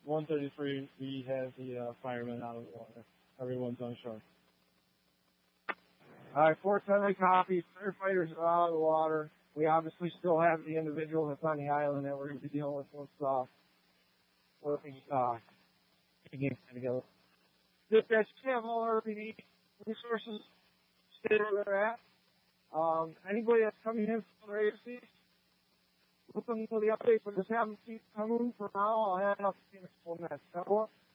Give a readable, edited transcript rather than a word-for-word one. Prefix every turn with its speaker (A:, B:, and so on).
A: 133, we have the firemen out of the water. Everyone's on shore. Alright, 410 copy. Firefighters are out of the water. We obviously still have the individual that's on the island that we're going to be dealing with once working game together. Dispatch, you have all our RPD resources, stay where they're at. Anybody that's coming in from other agencies, looking for the update, but just haven't seen coming for now. I'll hand off to Phoenix 4 minutes.